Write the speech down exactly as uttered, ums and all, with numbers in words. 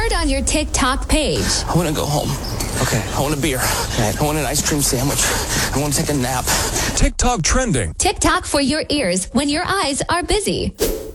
word on your TikTok page. I want to go home. Okay. I want a beer. Right. I want an ice cream sandwich. I want to take a nap. TikTok trending. TikTok for your ears when your eyes are busy.